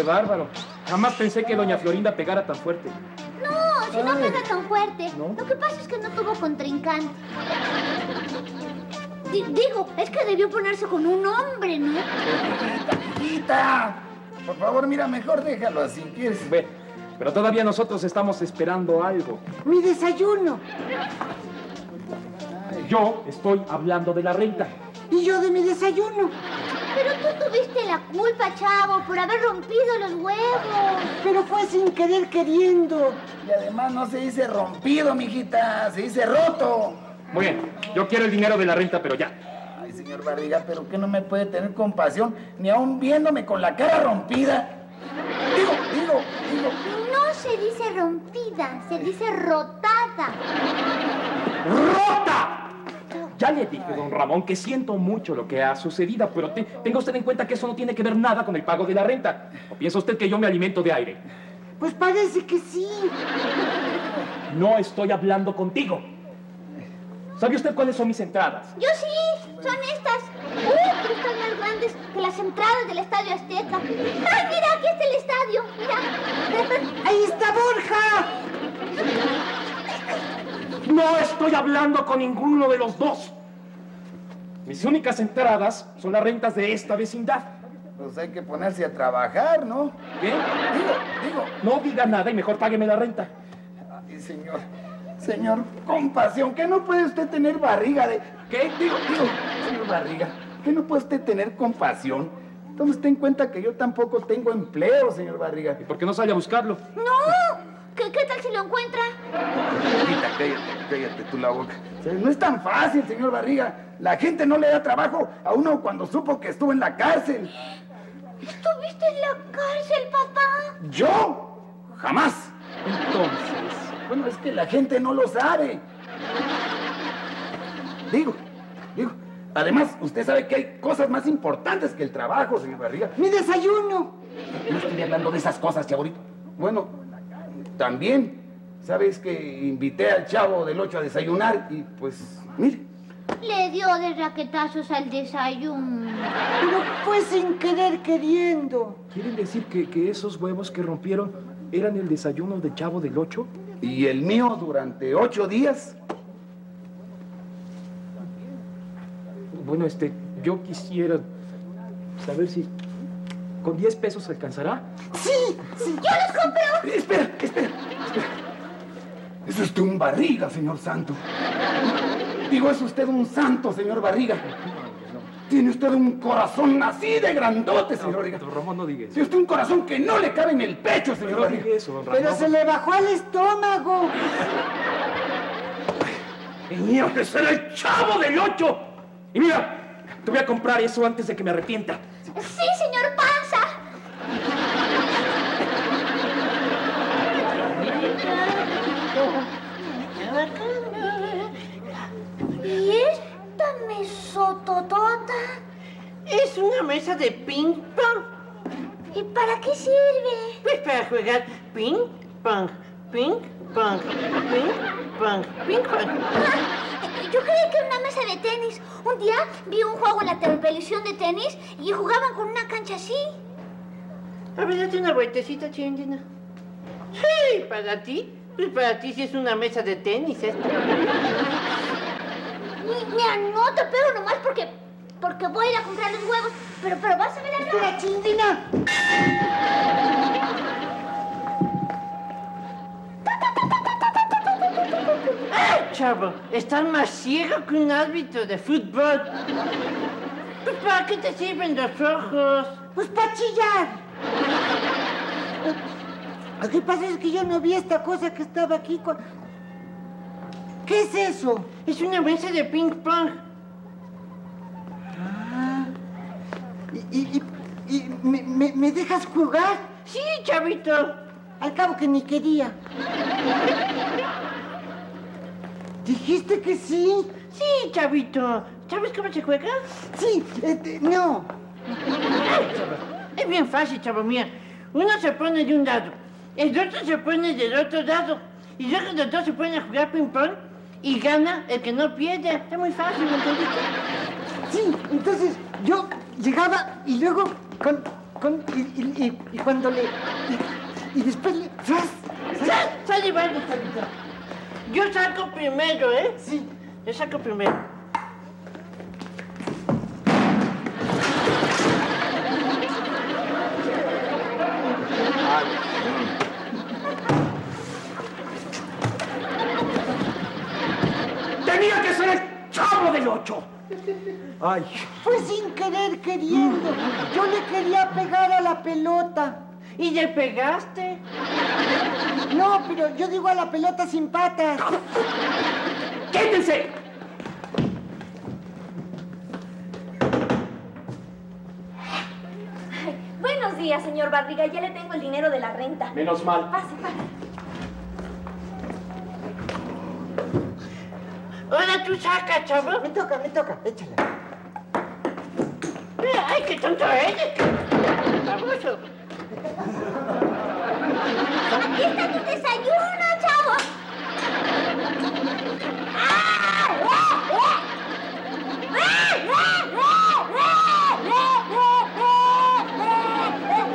¡Qué bárbaro! Jamás pensé que doña Florinda pegara tan fuerte. No, si no pega tan fuerte. ¿No? Lo que pasa es que no tuvo contrincante. Digo, es que debió ponerse con un hombre, ¿no? Hijita, por favor, mira, mejor déjalo así, ¿quieres? Ve, pero todavía nosotros estamos esperando algo. ¡Mi desayuno! Yo estoy hablando de la renta. Y yo de mi desayuno. Pero tú tuviste la culpa, chavo, por haber rompido los huevos. Pero fue sin querer queriendo. Y además no se dice rompido, mijita, se dice roto. Muy bien, yo quiero el dinero de la renta, pero ya. Ay, señor Barriga, ¿pero qué no me puede tener compasión ni aún viéndome con la cara rompida? Digo. No se dice rompida, se dice rotada. ¡Rota! Ya le dije, don Ramón, que siento mucho lo que ha sucedido, pero tenga usted en cuenta que eso no tiene que ver nada con el pago de la renta. ¿O piensa usted que yo me alimento de aire? Pues parece que sí. No estoy hablando contigo. ¿Sabe usted cuáles son mis entradas? Yo sí, son estas. Pero están más grandes que las entradas del Estadio Azteca. ¡Ay, mira, aquí está el estadio! Mira. ¡Ahí está Borja! No estoy hablando con ninguno de los dos. Mis únicas entradas son las rentas de esta vecindad. Pues hay que ponerse a trabajar, ¿no? ¿Qué? Digo. No diga nada y mejor págueme la renta. Ay, señor, compasión, que no puede usted tener barriga de... ¿Qué? Digo, señor Barriga, que no puede usted tener compasión. Tome usted en cuenta que yo tampoco tengo empleo, señor Barriga. ¿Y por qué no sale a buscarlo? ¡No! ¿Qué tal si lo encuentra? Cállate tú la boca. O sea, no es tan fácil, señor Barriga. La gente no le da trabajo a uno cuando supo que estuvo en la cárcel. ¿Estuviste en la cárcel, papá? ¿Yo? Jamás. Entonces, Bueno, es que la gente no lo sabe. Digo. Además, usted sabe que hay cosas más importantes que el trabajo, señor Barriga. ¡Mi desayuno! No estoy hablando de esas cosas, chavorito. Bueno, también, ¿sabes que invité al Chavo del 8 a desayunar? Y pues, mire. Le dio de raquetazos al desayuno. Pero fue sin querer queriendo. ¿quieren decir que esos huevos que rompieron eran el desayuno de Chavo del 8? ¿Y el mío durante 8 días? Bueno, yo quisiera saber si con 10 pesos alcanzará. ¡Sí! ¡Yo los compro! Espera. Es usted un Barriga, señor Santo. Digo, es usted un santo, señor Barriga. Tiene usted un corazón así de grandote, señor Barriga. Don Ramón, no diga eso. Tiene usted un corazón que no le cabe en el pecho, señor No Barriga. diga eso, don Ramón. Pero se le bajó al estómago. El mío que será el Chavo del 8. Y mira, te voy a comprar eso antes de que me arrepienta. Sí, señor Panza. ¿Y esta mesototota? Es una mesa de ping pong. ¿Y para qué sirve? Pues para jugar ping pong, ping pong, ping pong, ping pong. Yo creí que era una mesa de tenis. Un día vi un juego en la televisión de tenis y jugaban con una cancha así. A ver, date una vueltecita, Chendina. Sí, para ti. Pues para ti sí es una mesa de tenis esta. Mira, no te pego nomás porque voy a ir a comprar los huevos. Pero vas a ver la ¡Espera, Chindina! ¡Ay, chavo! Estás más ciego que un árbitro de fútbol. Pues, ¿para qué te sirven los ojos? Pues para chillar. Lo que pasa es que yo no vi esta cosa que estaba aquí con... ¿Qué es eso? Es una mesa de ping pong. Ah. ¿Y me dejas jugar? Sí, chavito. Al cabo que ni quería. ¿Dijiste que sí? Sí, chavito. ¿Sabes cómo se juega? Sí, no. Ay, chavo. Es bien fácil, chavo, mía. Uno se pone de un lado, el otro se pone del otro lado, y luego los dos se ponen a jugar ping-pong y gana el que no pierde. Está muy fácil, ¿me entendiste? Sí, entonces yo llegaba y luego Y cuando le... Y después le... ¡Fras! Sale, vale, sale. Yo saco primero, ¿eh? Sí. Yo saco primero. ¡Tenía que ser el Chavo del Ocho! Ay. Fue sin querer queriendo. Yo le quería pegar a la pelota. ¿Y le pegaste? No, pero yo digo a la pelota sin patas. ¡Quítense! Buenos días, señor Barriga. Ya le tengo el dinero de la renta. Menos mal. Pase, pase. Ahora tú saca, chavo. Me toca, échala. ¡Ay, qué tonto eres! Baboso.